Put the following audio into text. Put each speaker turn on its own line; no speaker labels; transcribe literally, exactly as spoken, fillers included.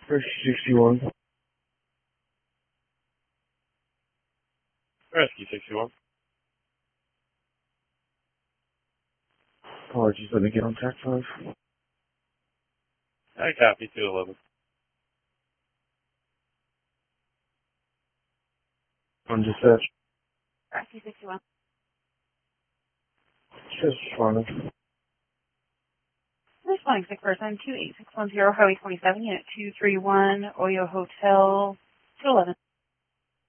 Rescue sixty-one.
Rescue sixty-one.
Apologies, let me get on track five.
I copy two eleven.
On dispatch.
Rescue sixty-one.
Just responding.
Responding sick person, two eight six one zero Highway twenty-seven, Unit two three one, Oyo Hotel, two eleven.